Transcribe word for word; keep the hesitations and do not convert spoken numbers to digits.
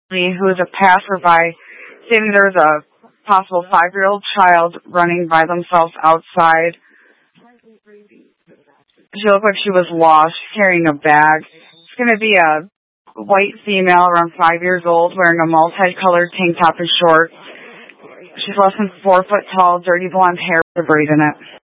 who is a passerby, stating there's a possible five-year-old child running by themselves outside. She looked like she was lost, carrying a bag. It's going to be a white female around five years old wearing a multicolored tank top and shorts. She's less than four foot tall, dirty blonde hair with a braid in it.